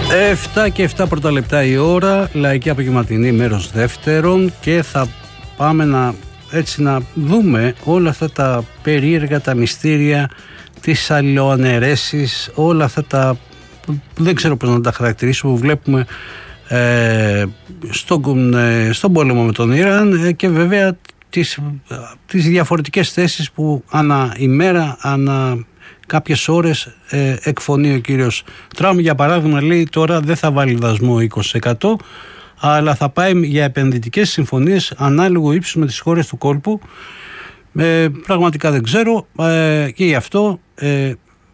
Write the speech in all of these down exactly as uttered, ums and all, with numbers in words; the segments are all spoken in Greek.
εφτά και εφτά πρώτα λεπτά η ώρα, λαϊκή απογευματινή, μέρος δεύτερον, και θα πάμε να, έτσι, να δούμε όλα αυτά τα περίεργα, τα μυστήρια, τις αλληλοαναιρέσεις, όλα αυτά τα, δεν ξέρω πώς να τα χαρακτηρίσω, που βλέπουμε ε, στον, ε, στον πόλεμο με τον Ιράν, ε, και βέβαια τις, τις διαφορετικές θέσεις που ανά ημέρα, ανά κάποιες ώρες ε, εκφωνεί ο κύριος Τραμπ. Για παράδειγμα, λέει τώρα δεν θα βάλει δασμό είκοσι τοις εκατό, αλλά θα πάει για επενδυτικές συμφωνίες ανάλογο ύψους με τις χώρες του κόλπου. Ε, πραγματικά δεν ξέρω, ε, και γι' αυτό ε,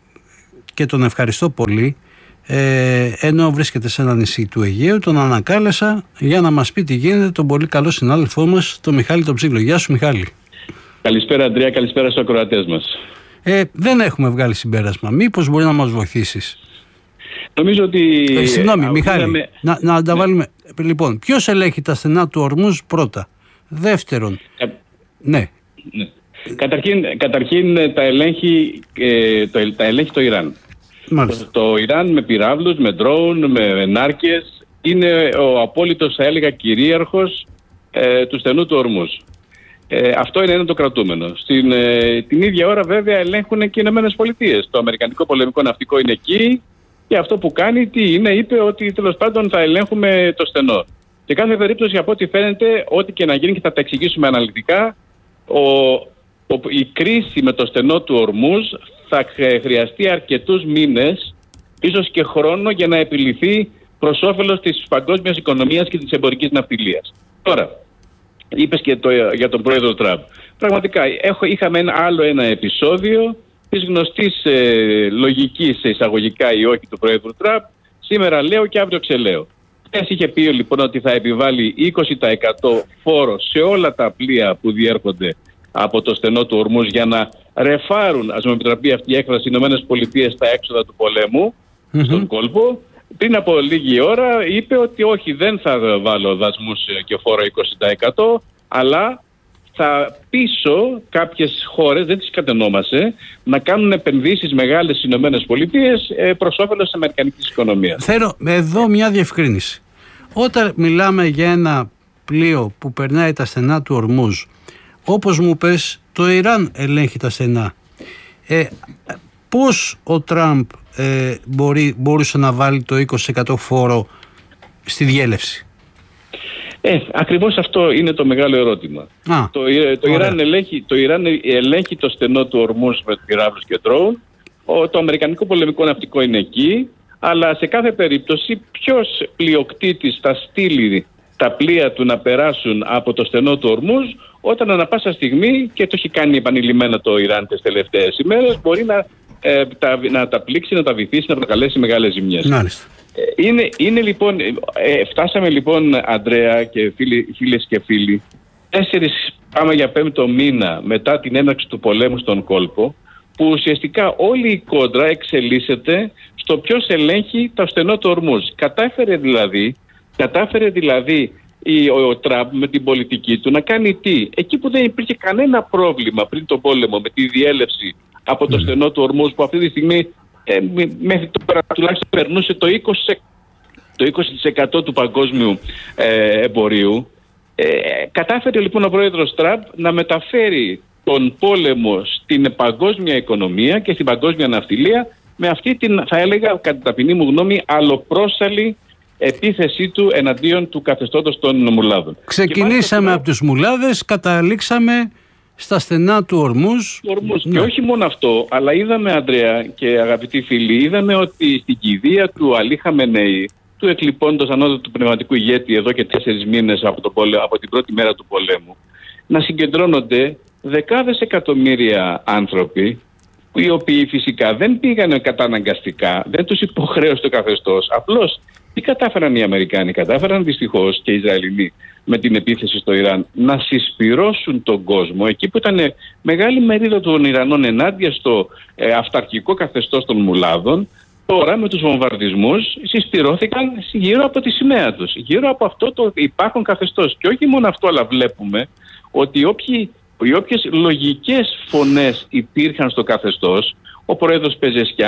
και τον ευχαριστώ πολύ, ε, ενώ βρίσκεται σε ένα νησί του Αιγαίου, τον ανακάλεσα για να μας πει τι γίνεται, τον πολύ καλό συνάδελφό μας, τον Μιχάλη τον Ψήλο. Γεια σου, Μιχάλη. Καλησπέρα, Αντρέα, καλησπέρα στους ακροατές μας. Ε, δεν έχουμε βγάλει συμπέρασμα. Μήπως μπορεί να μας βοηθήσεις? Νομίζω ότι... Ε, συγγνώμη, Μιχάλη, με... να, να τα ναι. βάλουμε. Λοιπόν, ποιος ελέγχει τα στενά του Ορμούζ πρώτα? Δεύτερον, Κα... ναι. ναι. Καταρχήν, καταρχήν τα, ελέγχει, ε, το, τα ελέγχει το Ιράν. Το, το Ιράν με πυράβλους, με ντρόουν, με νάρκες, είναι ο απόλυτος, θα έλεγα, κυρίαρχος ε, του στενού του Ορμούζ. Ε, αυτό είναι ένα το κρατούμενο. Στην, ε, την ίδια ώρα βέβαια ελέγχουν και οι Ηνωμένες Πολιτείες. Το αμερικανικό πολεμικό ναυτικό είναι εκεί και αυτό που κάνει τι είναι, είπε ότι τέλος πάντων θα ελέγχουμε το στενό. Σε κάθε περίπτωση, από ό,τι φαίνεται, ό,τι και να γίνει, και θα τα εξηγήσουμε αναλυτικά, ο, ο, η κρίση με το στενό του Ορμούζ θα χρειαστεί αρκετούς μήνες, ίσως και χρόνο, για να επιληθεί προς όφελος της παγκόσμιας οικονομίας και της εμπορικής ναυτιλίας. Τώρα, είπες και το, για τον πρόεδρο Τραμπ. Πραγματικά έχω, είχαμε ένα άλλο ένα επεισόδιο της γνωστής ε, λογικής εισαγωγικά ή όχι του πρόεδρου Τραμπ. Σήμερα λέω και αύριο ξελέω. Χθες είχε πει λοιπόν ότι θα επιβάλλει είκοσι τοις εκατό φόρο σε όλα τα πλοία που διέρχονται από το στενό του Ορμούζ για να ρεφάρουν, ας μου επιτραπεί αυτή η έκφραση, οι Ηνωμένες Πολιτείες στα έξοδα του πολέμου mm-hmm. στον κόλπο. Πριν από λίγη ώρα είπε ότι όχι, δεν θα βάλω δασμούς και φόρο είκοσι τοις εκατό, αλλά θα πείσω κάποιες χώρες, δεν τις κατενόμασε, να κάνουν επενδύσεις μεγάλες στις Ηνωμένες Πολιτείες προς όφελος της αμερικανικής οικονομίας. Θέλω εδώ μια διευκρίνηση. Όταν μιλάμε για ένα πλοίο που περνάει τα στενά του Ορμούζ, όπως μου πες, το Ιράν ελέγχει τα στενά. Ε, πώς ο Τραμπ ε, μπορεί, μπορούσε να βάλει το είκοσι τοις εκατό φόρο στη διέλευση? Ε, ακριβώς αυτό είναι το μεγάλο ερώτημα. Α, το, το, Ιράν ελέγχει, το Ιράν ελέγχει το στενό του Ορμούζ με πυράβλους και ντρόουν. Το αμερικανικό πολεμικό ναυτικό είναι εκεί. Αλλά σε κάθε περίπτωση, ποιος πλειοκτήτης θα στείλει τα πλοία του να περάσουν από το στενό του Ορμούζ, όταν ανά πάσα στιγμή, και το έχει κάνει επανειλημμένα το Ιράν τις τελευταίες ημέρες, μπορεί να, ε, τα, να τα πλήξει, να τα βυθίσει, να προκαλέσει μεγάλες ζημιές. Μάλιστα. Είναι, είναι λοιπόν, ε, φτάσαμε λοιπόν, Αντρέα και φίλοι, φίλες και φίλοι, τέσσερις, πάμε για πέμπτο μήνα μετά την έναρξη του πολέμου στον κόλπο, που ουσιαστικά όλη η κόντρα εξελίσσεται στο ποιος ελέγχει το στενό του Ορμούζ. Κατάφερε δηλαδή, κατάφερε δηλαδή η, ο, ο Τραμπ με την πολιτική του να κάνει τι? Εκεί που δεν υπήρχε κανένα πρόβλημα πριν τον πόλεμο με τη διέλευση από το mm. στενό του Ορμούζ, που αυτή τη στιγμή ε, μέχρι τώρα τουλάχιστον περνούσε το είκοσι τοις εκατό του παγκόσμιου ε, εμπορίου. Ε, κατάφερε λοιπόν ο πρόεδρος Τραμπ να μεταφέρει τον πόλεμο στην παγκόσμια οικονομία και στην παγκόσμια ναυτιλία με αυτή την, θα έλεγα, κατά ταπεινή μου γνώμη, αλλοπρόσαλη επίθεσή του εναντίον του καθεστώτος των μουλάδων. Ξεκινήσαμε από τους μουλάδες, καταλήξαμε στα στενά του Ορμούζ. Ναι. Και όχι μόνο αυτό, αλλά είδαμε, Αντρέα και αγαπητοί φίλοι, είδαμε ότι στην κηδεία του Αλή Χαμενεή, του εκλειπώντος ανώτατου πνευματικού ηγέτη εδώ και τέσσερις μήνες από, το πολέ, από την πρώτη μέρα του πολέμου, να συγκεντρώνονται δεκάδες εκατομμύρια άνθρωποι, οι οποίοι φυσικά δεν πήγανε καταναγκαστικά, δεν τους υποχρέωσε το καθεστώς. Απλώς τι κατάφεραν οι Αμερικάνοι? Κατάφεραν δυστυχώς και οι Ισραηλινοί με την επίθεση στο Ιράν να συσπυρώσουν τον κόσμο εκεί που ήταν μεγάλη μερίδα των Ιρανών ενάντια στο ε, αυταρχικό καθεστώς των μουλάδων. Τώρα με τους βομβαρδισμούς συσπυρώθηκαν γύρω από τη σημαία τους, γύρω από αυτό το υπάρχον καθεστώς. Και όχι μόνο αυτό, αλλά βλέπουμε ότι όποιοι οι όποιες λογικές φωνές υπήρχαν στο καθεστώς, ο πρόεδρος Πεζεσκιάν,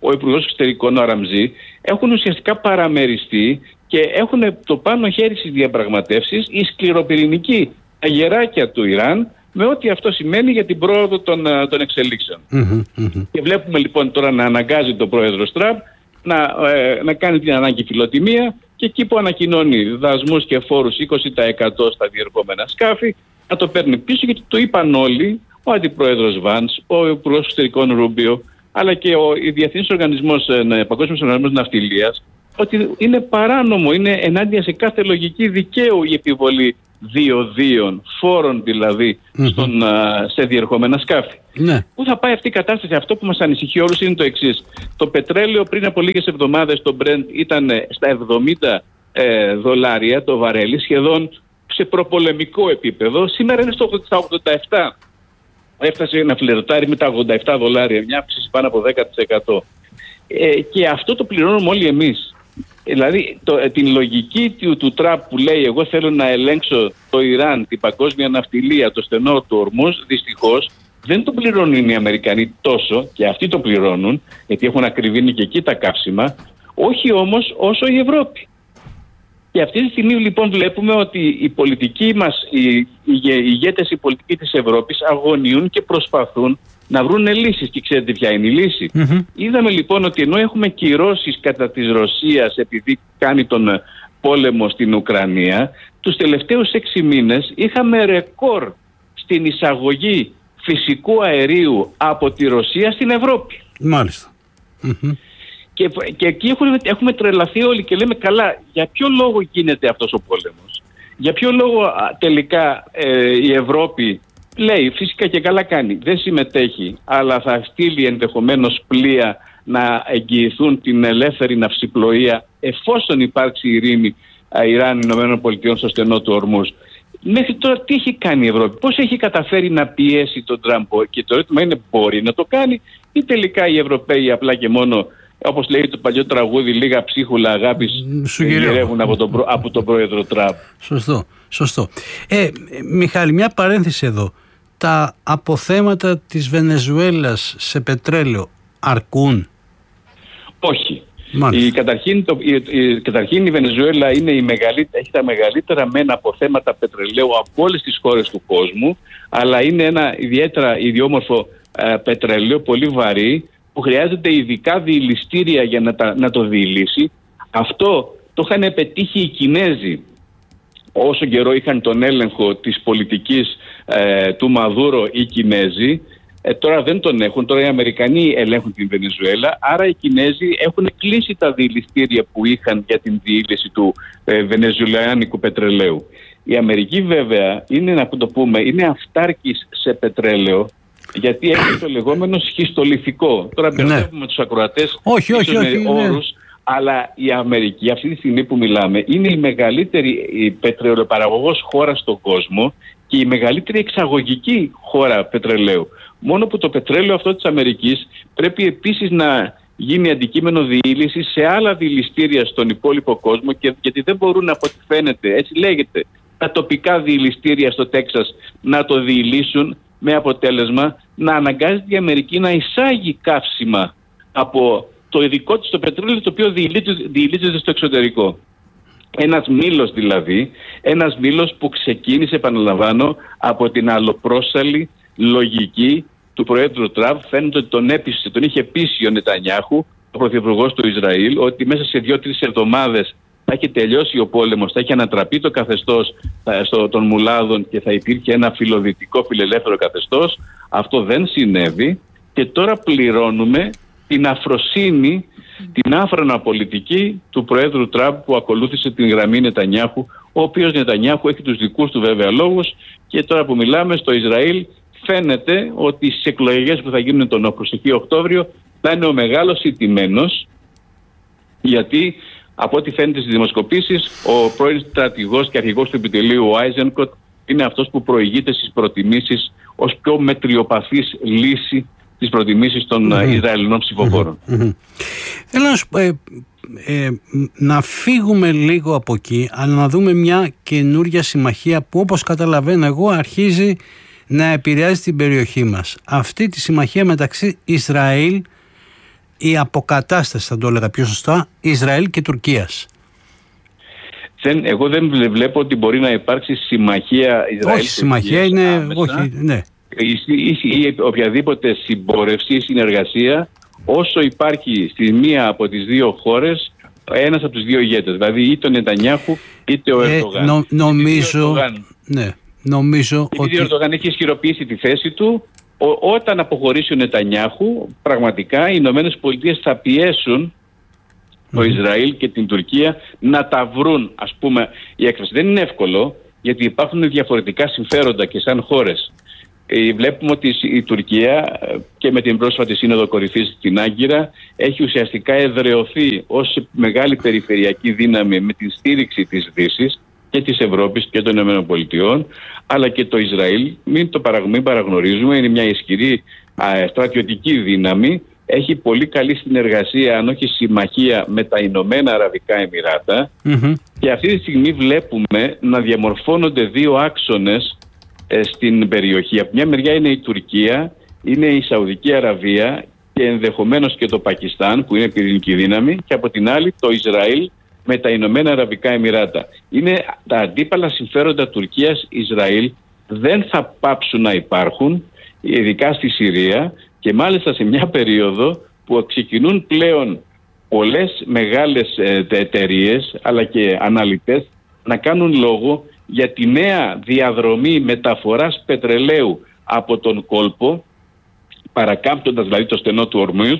ο Υπουργός Εξωτερικών, ο Ραμζή, έχουν ουσιαστικά παραμεριστεί και έχουν το πάνω χέρι στις διαπραγματεύσεις οι σκληροπυρηνικοί αγεράκια του Ιράν, με ό,τι αυτό σημαίνει για την πρόοδο των, των εξελίξεων. Mm-hmm, mm-hmm. Και βλέπουμε λοιπόν τώρα να αναγκάζει τον πρόεδρο Τραμπ να, ε, να κάνει την ανάγκη φιλοτιμία και εκεί που ανακοινώνει δασμούς και φόρους είκοσι τοις εκατό στα διερχόμενα σκάφη, να το παίρνει πίσω, γιατί το είπαν όλοι, ο Αντιπρόεδρος Βάνς, ο Υπουργός Εξωτερικών Ρούμπιο, αλλά και ο Διεθνής Οργανισμός, Παγκόσμιος Οργανισμός Ναυτιλίας, ότι είναι παράνομο, είναι ενάντια σε κάθε λογική δικαίου η επιβολή διοδίων, φόρων δηλαδή, mm-hmm. στον, α, σε διερχόμενα σκάφη. Ναι. Πού θα πάει αυτή η κατάσταση? Αυτό που μας ανησυχεί όλους είναι το εξής. Το πετρέλαιο πριν από λίγες εβδομάδες, το Brent, ήταν στα εβδομήντα ε, δολάρια το βαρέλι, σχεδόν σε προπολεμικό επίπεδο. Σήμερα είναι στο, στα ογδόντα επτά. Έφτασε να φλερτάρει με τα ογδόντα επτά δολάρια, μια αύξηση πάνω από δέκα τοις εκατό. Ε, και αυτό το πληρώνουμε όλοι εμείς. Δηλαδή το, την λογική του, του Τραμπ που λέει εγώ θέλω να ελέγξω το Ιράν, την παγκόσμια ναυτιλία, το στενό του Ορμούζ, δυστυχώς δεν το πληρώνουν οι Αμερικανοί τόσο, και αυτοί το πληρώνουν γιατί έχουν ακριβήνει και εκεί τα καύσιμα, όχι όμως όσο η Ευρώπη. Και αυτή τη στιγμή λοιπόν βλέπουμε ότι οι πολιτικοί μας, οι, οι, οι ηγέτες οι πολιτικοί της Ευρώπης αγωνιούν και προσπαθούν να βρουν λύσεις. Και ξέρετε ποια είναι η λύση? Mm-hmm. Είδαμε λοιπόν ότι ενώ έχουμε κυρώσεις κατά της Ρωσίας επειδή κάνει τον πόλεμο στην Ουκρανία, τους τελευταίους έξι μήνες είχαμε ρεκόρ στην εισαγωγή φυσικού αερίου από τη Ρωσία στην Ευρώπη. Μάλιστα. Mm-hmm. Και, και εκεί έχουμε, έχουμε τρελαθεί όλοι και λέμε καλά, για ποιο λόγο γίνεται αυτός ο πόλεμος? Για ποιο λόγο α, τελικά ε, η Ευρώπη λέει, φυσικά και καλά κάνει, δεν συμμετέχει, αλλά θα στείλει ενδεχομένως πλοία να εγγυηθούν την ελεύθερη ναυσιπλοεία εφόσον υπάρξει ειρήνη Ιράν-Ηνωμένων Πολιτειών στο στενό του Ορμούζ. Μέχρι τώρα τι έχει κάνει η Ευρώπη? Πώς έχει καταφέρει να πιέσει τον Τραμπ? Και το ερώτημα είναι, μπορεί να το κάνει ή τελικά οι Ευρωπαίοι απλά και μόνο, όπως λέει το παλιό τραγούδι, λίγα ψίχουλα αγάπης γυρεύουν από τον, προ, από τον πρόεδρο Τραμπ? Σωστό, σωστό. Ε, Μιχάλη, μια παρένθεση εδώ. Τα αποθέματα της Βενεζουέλας σε πετρέλαιο αρκούν? Όχι. Η, καταρχήν, το, η, η, καταρχήν η Βενεζουέλα είναι η έχει τα μεγαλύτερα μεν αποθέματα πετρελαίου από όλες τις χώρες του κόσμου, αλλά είναι ένα ιδιαίτερα ιδιόμορφο ε, πετρέλαιο, πολύ βαρύ, που χρειάζεται ειδικά διηλιστήρια για να, τα, να το διηλύσει. Αυτό το είχαν πετύχει οι Κινέζοι όσο καιρό είχαν τον έλεγχο της πολιτικής ε, του Μαδούρο οι Κινέζοι. Ε, τώρα δεν τον έχουν, τώρα οι Αμερικανοί ελέγχουν την Βενεζουέλα, άρα οι Κινέζοι έχουν κλείσει τα διηλιστήρια που είχαν για την διήλυση του ε, βενεζουελανικού πετρελαίου. Η Αμερική βέβαια είναι, να το πούμε, είναι αυτάρκης σε πετρέλαιο, γιατί έχει το λεγόμενο σχιστολιθικό. Τώρα μπερδεύουμε ναι. τους ακροατές, όχι, όχι, όχι, με όρους, ναι. αλλά η Αμερική αυτή τη στιγμή που μιλάμε είναι η μεγαλύτερη πετρελαιοπαραγωγός χώρα στον κόσμο και η μεγαλύτερη εξαγωγική χώρα πετρελαίου. Μόνο που το πετρέλαιο αυτό της Αμερικής πρέπει επίσης να γίνει αντικείμενο διήλυσης σε άλλα διηλιστήρια στον υπόλοιπο κόσμο, και, γιατί δεν μπορούν, από ό,τι φαίνεται, έτσι λέγεται, τα τοπικά διηλιστήρια στο Τέξας να το διηλύσουν, με αποτέλεσμα να αναγκάζεται η Αμερική να εισάγει καύσιμα από το ειδικό της το πετρέλαιο, το οποίο διηλύζεται στο εξωτερικό. Ένας μήλος δηλαδή, ένας μήλος που ξεκίνησε, επαναλαμβάνω, από την αλλοπρόσαλη λογική του Προέδρου Τραμπ. Φαίνεται ότι τον έπεισε, τον είχε πείσει ο Νετανιάχου, ο Πρωθυπουργός του Ισραήλ, ότι μέσα σε δύο-τρεις εβδομάδες θα έχει τελειώσει ο πόλεμος, θα έχει ανατραπεί το καθεστώς των μουλάδων και θα υπήρχε ένα φιλοδυτικό φιλελεύθερο καθεστώς. Αυτό δεν συνέβη και τώρα πληρώνουμε την αφροσύνη, την άφρανα πολιτική του Προέδρου Τραμπ που ακολούθησε την γραμμή Νετανιάχου, ο οποίος Νετανιάχου έχει τους δικούς του βέβαια λόγους, και τώρα που μιλάμε στο Ισραήλ φαίνεται ότι στις εκλογές που θα γίνουν τον προσεχή Οκτώβριο θα είναι ο μεγάλος ηττημένος, γιατί από ό,τι φαίνεται στις δημοσκοπήσεις ο πρώην στρατηγός και αρχηγός του επιτελείου ο Άιζενκοτ είναι αυτός που προηγείται στις προτιμήσεις ως πιο μετριοπαθής λύση τις προτιμήσεις των mm-hmm. Ισραηλινών ψηφοφόρων. Mm-hmm. Θέλω να σου πω, ε, ε, να φύγουμε λίγο από εκεί, αλλά να δούμε μια καινούρια συμμαχία που, όπως καταλαβαίνω εγώ, αρχίζει να επηρεάζει την περιοχή μας. Αυτή τη συμμαχία μεταξύ Ισραήλ η αποκατάσταση, θα το έλεγα πιο σωστά, Ισραήλ και Τουρκίας. Δεν, εγώ δεν βλέπω ότι μπορεί να υπάρξει συμμαχία Ισραήλ. Όχι, συμμαχία είναι. Άμεσα, όχι, ναι. Ή, ή, ή οποιαδήποτε συμπόρευση ή συνεργασία, όσο υπάρχει στη μία από τις δύο χώρες ένας από τους δύο ηγέτες, δηλαδή είτε ο Νετανιάχου είτε ο ε, Ερντογάν. Νο, νομίζω, ναι, νομίζω ότι... Επειδή ο Ερντογάν έχει ισχυροποιήσει τη θέση του, ο, όταν αποχωρήσει ο Νετανιάχου, πραγματικά οι Ηνωμένες Πολιτείες θα πιέσουν το mm. Ισραήλ και την Τουρκία να τα βρουν, ας πούμε, η έκφραση. Δεν είναι εύκολο, γιατί υπάρχουν διαφορετικά συμφέροντα και σαν χώρες. Ε, βλέπουμε ότι η Τουρκία και με την πρόσφατη σύνοδο κορυφής στην Άγκυρα έχει ουσιαστικά εδραιωθεί ως μεγάλη περιφερειακή δύναμη με την στήριξη της Δύσης και της Ευρώπης και των ΗΠΑ, αλλά και το Ισραήλ, μην το παρα, μην παραγνωρίζουμε, είναι μια ισχυρή α, στρατιωτική δύναμη. Έχει πολύ καλή συνεργασία, αν όχι συμμαχία, με τα Ηνωμένα Αραβικά Εμιράτα mm-hmm. και αυτή τη στιγμή βλέπουμε να διαμορφώνονται δύο άξονες ε, στην περιοχή. Από μια μεριά είναι η Τουρκία, είναι η Σαουδική Αραβία και ενδεχομένως και το Πακιστάν που είναι πυρηνική δύναμη, και από την άλλη το Ισραήλ με τα Ηνωμένα Αραβικά Εμιράτα. Είναι τα αντίπαλα συμφέροντα Τουρκίας-Ισραήλ, δεν θα πάψουν να υπάρχουν, ειδικά στη Συρία, και μάλιστα σε μια περίοδο που ξεκινούν πλέον πολλές μεγάλες εταιρείες αλλά και αναλυτές να κάνουν λόγο για τη νέα διαδρομή μεταφοράς πετρελαίου από τον κόλπο, παρακάμπτοντας δηλαδή το στενό του Ορμούζ,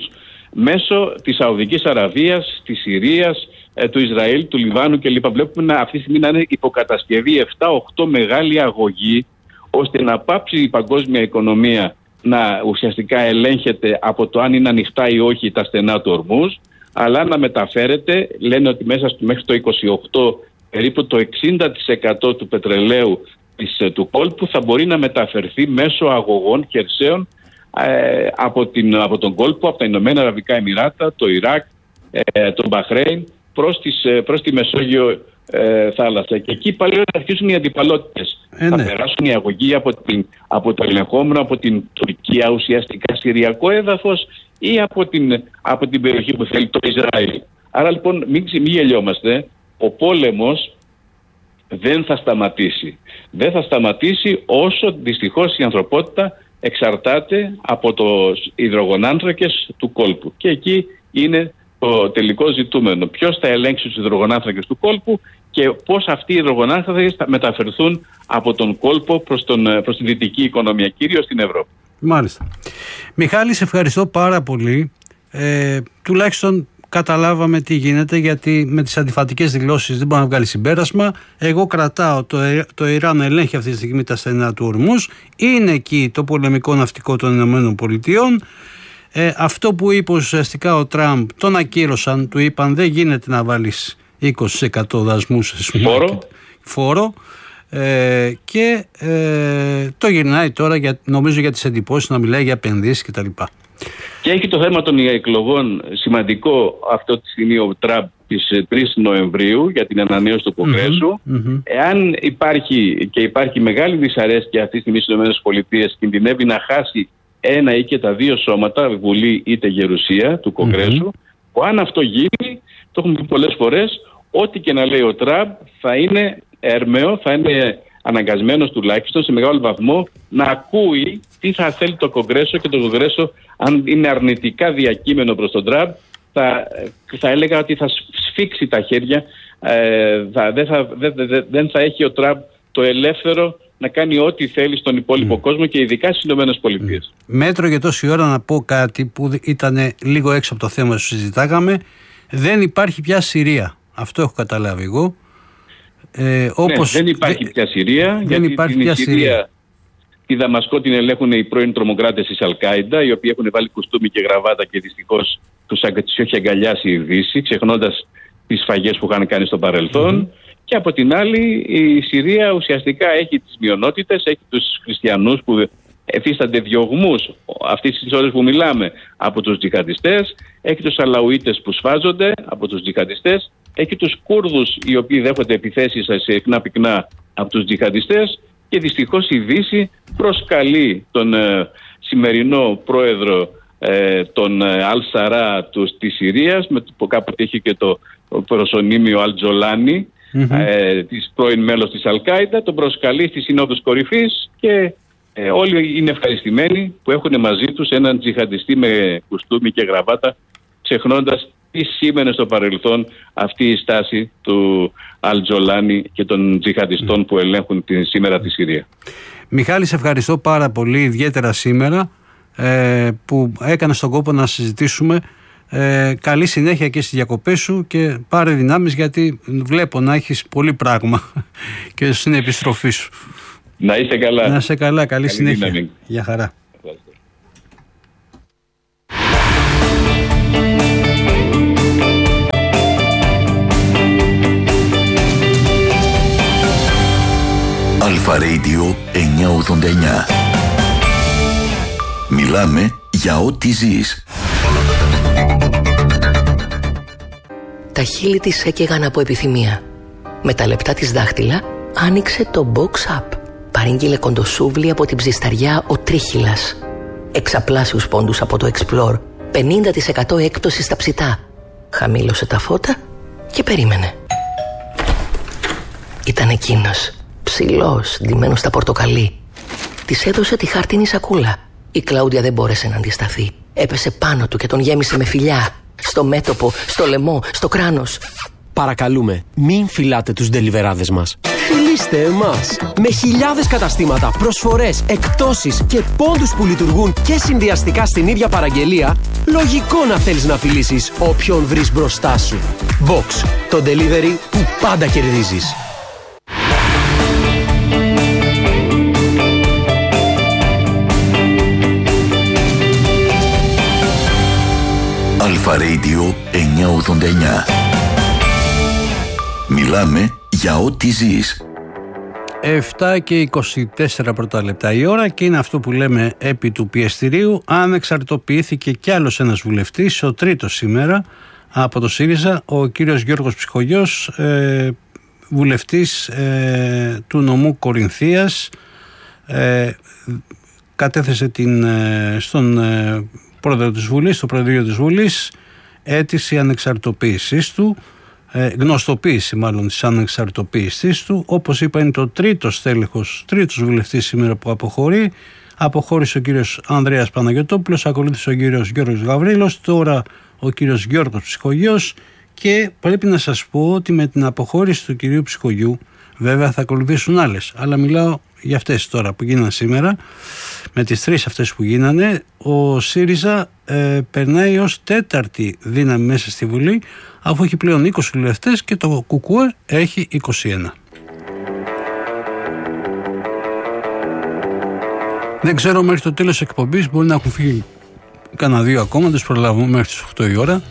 μέσω της Σαουδικής Αραβίας, της Συρίας, του Ισραήλ, του Λιβάνου κλπ. Βλέπουμε να, αυτή τη στιγμή να είναι υποκατασκευή επτά οκτώ μεγάλη αγωγή, ώστε να πάψει η παγκόσμια οικονομία να ουσιαστικά ελέγχεται από το αν είναι ανοιχτά ή όχι τα στενά του Ορμούζ, αλλά να μεταφέρεται, λένε ότι μέσα στο, μέχρι το είκοσι οκτώ περίπου το εξήντα τοις εκατό του πετρελαίου της, του κόλπου θα μπορεί να μεταφερθεί μέσω αγωγών χερσαίων ε, από, την, από τον κόλπο, από τα Ηνωμένα Αραβικά Εμιράτα, το Ιράκ, ε, τον Μπαχρέιν, προς, τις, προς τη Μεσόγειο ε, θάλασσα. Και εκεί πάλι θα αρχίσουν οι αντιπαλότητες. Ε, θα ναι. περάσουν οι αγωγοί από, την, από το ελεγχόμενο, από την Τουρκία, ουσιαστικά συριακό έδαφος, ή από την, από την περιοχή που θέλει το Ισραήλ. Άρα λοιπόν μην, μην γελιόμαστε, ο πόλεμος δεν θα σταματήσει. Δεν θα σταματήσει όσο δυστυχώς η ανθρωπότητα εξαρτάται από τους υδρογονάνθρακες του κόλπου. Και εκεί είναι το τελικό ζητούμενο. Ποιος θα ελέγξει τους υδρογονάνθρακες του κόλπου και πώς αυτοί οι υδρογονάνθρακες θα μεταφερθούν από τον κόλπο προς, τον, προς τη δυτική οικονομία, κυρίως στην Ευρώπη. Μάλιστα. Μιχάλη, σε ευχαριστώ πάρα πολύ. Ε, τουλάχιστον καταλάβαμε τι γίνεται, γιατί με τις αντιφατικές δηλώσεις δεν μπορεί να βγάλει συμπέρασμα. Εγώ κρατάω το, το Ιράν ελέγχει αυτή τη στιγμή τα στενά του Ορμούζ. Είναι εκεί το πολεμικό ναυτικό των Ηνωμένων Πολιτειών. Ε, αυτό που είπε ουσιαστικά ο Τραμπ, τον ακύρωσαν, του είπαν δεν γίνεται να βάλεις είκοσι τοις εκατό δασμούς φόρο, φόρο ε, και ε, το γυρνάει τώρα για, νομίζω για τις εντυπώσεις, να μιλάει για επενδύσεις κτλ. Και έχει το θέμα των εκλογών σημαντικό αυτό τη στιγμή ο Τραμπ της τρεις Νοεμβρίου για την ανανέωση του Κογκρέσου. Mm-hmm, mm-hmm. Εάν υπάρχει και υπάρχει μεγάλη δυσαρέσκεια αυτή τη στιγμή στις ΗΠΑ, κινδυνεύει να χάσει ένα ή και τα δύο σώματα, Βουλή είτε Γερουσία του Κογκρέσου, mm-hmm. που αν αυτό γίνει, το έχουμε πει πολλές φορές, ό,τι και να λέει ο Τραμπ θα είναι έρμεο, θα είναι αναγκασμένος τουλάχιστον σε μεγάλο βαθμό να ακούει τι θα θέλει το Κογκρέσο, και το Κογκρέσο, αν είναι αρνητικά διακείμενο προς τον Τραμπ, θα, θα έλεγα ότι θα σφίξει τα χέρια, ε, θα, δεν, θα, δεν, δεν θα έχει ο Τραμπ το ελεύθερο να κάνει ό,τι θέλει στον υπόλοιπο mm. κόσμο, και ειδικά στις Ηνωμένες Πολιτείες. Mm. Μέτρο για τόση ώρα να πω κάτι που ήταν λίγο έξω από το θέμα που συζητάγαμε. Δεν υπάρχει πια Συρία. Αυτό έχω καταλάβει εγώ. Ε, όπως ναι, δεν υπάρχει πια Συρία. Δεν γιατί υπάρχει την πια Συρία, Συρία. Τη Δαμασκό την ελέγχουν οι πρώην τρομοκράτες της Αλ-Κάιντα, οι οποίοι έχουν βάλει κουστούμι και γραβάτα και δυστυχώς τους έχει αγκαλιάσει η Δύση, ξεχνώντας τις σφαγές που είχαν κάνει στο παρελθόν. Mm-hmm. Και από την άλλη η Συρία ουσιαστικά έχει τις μειονότητες, έχει τους χριστιανούς που εφίστανται διωγμούς αυτές τις ώρες που μιλάμε από τους τζιχαντιστές, έχει τους Αλαουίτες που σφάζονται από τους τζιχαντιστές, έχει τους Κούρδους οι οποίοι δέχονται επιθέσεις σε πυκνά πυκνά από τους τζιχαντιστές, και δυστυχώς η Δύση προσκαλεί τον ε, σημερινό πρόεδρο ε, τον Αλ-Σαρά της Συρίας, με, που κάποτε είχε και το προσωνύμιο Αλ-Τζολάνι, mm-hmm. ε, της πρώην μέλος της Αλ-Κάιντα, τον προσκαλεί στη Συνόδους Κορυφής και ε, όλοι είναι ευχαριστημένοι που έχουν μαζί τους έναν τζιχαντιστή με κουστούμι και γραβάτα, ξεχνώντας τι σήμαινε στο παρελθόν αυτή η στάση του Αλ-Τζολάνι και των τζιχαντιστών mm. που ελέγχουν τη, σήμερα τη Συρία. Μιχάλη, σε ευχαριστώ πάρα πολύ, ιδιαίτερα σήμερα, ε, που έκανες τον κόπο να συζητήσουμε. Ε, καλή συνέχεια και στις διακοπές σου και πάρε δυνάμεις, γιατί βλέπω να έχεις πολύ πράγμα και στην επιστροφή σου. Να είσαι καλά. Να είσαι καλά, καλή, καλή συνέχεια. Δύναμη. Γεια χαρά. Αλφα Radio εννιακόσια ογδόντα εννιά. Μιλάμε για ό,τι ζεις. Τα χείλη της έκαιγαν από επιθυμία. Με τα λεπτά της δάχτυλα άνοιξε το box up. Παρήγγειλε κοντοσούβλι από την ψισταριά ο Τρίχυλας. Εξαπλάσιους πόντους από το Explore. πενήντα τοις εκατό έκπτωση στα ψητά. Χαμήλωσε τα φώτα και περίμενε. Ήταν εκείνος, ψηλός, ντυμένος στα πορτοκαλί. Της έδωσε τη χάρτινη σακούλα. Η Κλάουντια δεν μπόρεσε να αντισταθεί. Έπεσε πάνω του και τον γέμισε με φιλιά. Στο μέτωπο, στο λαιμό, στο κράνος. Παρακαλούμε, μην φυλάτε τους ντελιβεράδες μας. Φιλήστε εμάς. Με χιλιάδες καταστήματα, προσφορές, εκπτώσεις και πόντους που λειτουργούν και συνδυαστικά στην ίδια παραγγελία, λογικό να θέλεις να φιλήσεις όποιον βρεις μπροστά σου. Box, το delivery που πάντα κερδίζεις. Αλφα Radio εννιακόσια ογδόντα εννιά. Μιλάμε για ό,τι ζεις. επτά και είκοσι τέσσερα πρώτα λεπτά η ώρα και είναι αυτό που λέμε επί του πιεστηρίου. Ανεξαρτητοποιήθηκε κι άλλος ένας βουλευτής, ο τρίτος σήμερα από το ΣΥΡΙΖΑ, ο κύριος Γιώργος Ψυχογιός, ε, βουλευτής ε, του νομού Κορινθίας. Ε, κατέθεσε την, ε, στον ε, πρόεδρο της Βουλής, στο Προεδρείο της Βουλής, αίτηση ανεξαρτητοποίησης του, ε, γνωστοποίηση μάλλον της ανεξαρτητοποίησης του. Όπως είπα, είναι το τρίτος τέλεχος, τρίτος βουλευτής σήμερα που αποχωρεί. Αποχώρησε ο κύριος Ανδρέας Παναγιωτόπουλος, ακολούθησε ο κύριος Γιώργος Γαβρίλος, τώρα ο κύριος Γιώργος Ψυχογιός, και πρέπει να σας πω ότι με την αποχώρηση του κυρίου Ψυχογιού βέβαια θα ακολουθήσουν άλλες, αλλά μιλάω για αυτές τώρα που γίνανε σήμερα. Με τις τρεις αυτές που γίνανε, ο ΣΥΡΙΖΑ ε, περνάει ως τέταρτη δύναμη μέσα στη Βουλή, αφού έχει πλέον είκοσι βουλευτές και το ΚΚΕ έχει είκοσι ένα. Δεν ξέρω, μέχρι το τέλος της εκπομπής μπορεί να έχουν φύγει κανένα δύο ακόμα, δεν τους προλάβουμε μέχρι τις οκτώ η ώρα.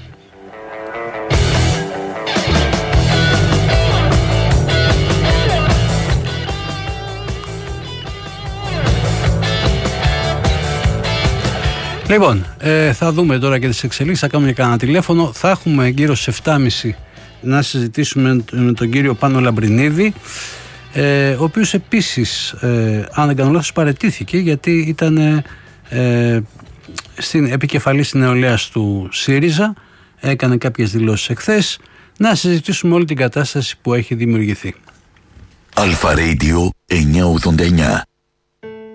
Λοιπόν, ε, θα δούμε τώρα και τις εξελίξεις, θα κάνουμε κανένα τηλέφωνο. Θα έχουμε γύρω στις επτά και μισή να συζητήσουμε με τον κύριο Πάνο Λαμπρινίδη, ε, ο οποίος επίσης, ε, αν δεν κάνω λάθος, παραιτήθηκε γιατί ήταν ε, στην επικεφαλής της νεολαίας του ΣΥΡΙΖΑ, έκανε κάποιες δηλώσεις εχθές. Να συζητήσουμε όλη την κατάσταση που έχει δημιουργηθεί. Αλφα Radio εννιακόσια ογδόντα εννιά.